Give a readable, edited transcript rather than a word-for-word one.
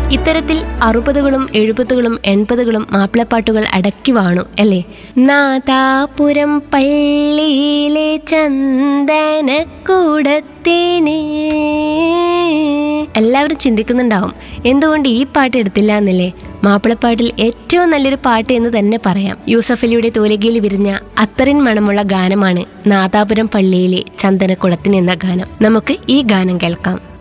ഇത്തരത്തിൽ 60കളും 70കളും 80കളും മാപ്പിളപ്പാട്ടുകൾ അടക്കി വാണു അല്ലേ? നാദാപുരം പള്ളിയിലെ ചന്ദനക്കൂടത്തേന്. എല്ലാവരും ചിന്തിക്കുന്നുണ്ടാവും എന്തുകൊണ്ട് ഈ പാട്ട് എടുത്തില്ല എന്നല്ലേ. മാപ്പിളപ്പാട്ടിൽ ഏറ്റവും നല്ലൊരു പാട്ട് എന്ന് തന്നെ പറയാം. യൂസഫ് അലിയുടെ തൂലികയിൽ വിരിഞ്ഞ അത്തറിൻ മണമുള്ള ഗാനമാണ് നാദാപുരം പള്ളിയിലെ ചന്ദനക്കുടത്തിന് എന്ന ഗാനം. നമുക്ക് ഈ ഗാനം കേൾക്കാം.